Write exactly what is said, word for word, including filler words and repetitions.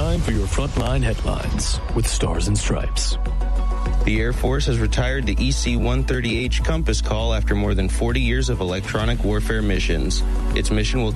time for your Frontline headlines with Stars and Stripes. The Air Force has retired the E C one thirty H Compass Call after more than forty years of electronic warfare missions. Its mission will